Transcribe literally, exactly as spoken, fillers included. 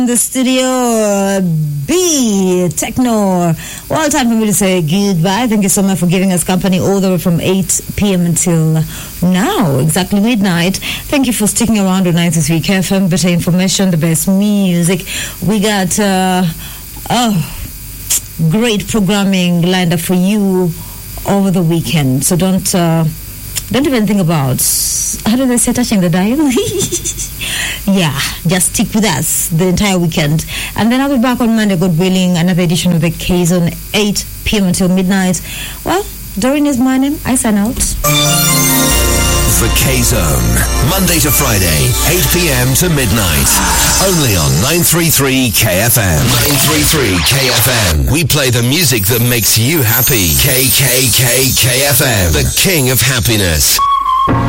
In the studio, uh, B Techno. Well, time for me to say goodbye. Thank you so much for giving us company all the way from eight p.m. until now, exactly midnight. Thank you for sticking around with ninety-three K F M. Better information, the best music. We got uh, oh, great programming lined up for you over the weekend. So don't uh, don't even think about, how do they say, touching the dial? Yeah, just stick with us the entire weekend. And then I'll be back on Monday, God willing, another edition of the K-Zone, eight p.m. until midnight. Well, Doreen is my name. I sign out. The K-Zone, Monday to Friday, eight p.m. to midnight. Only on nine thirty-three K F M. nine thirty-three K F M. We play the music that makes you happy. K K K K F M, the king of happiness.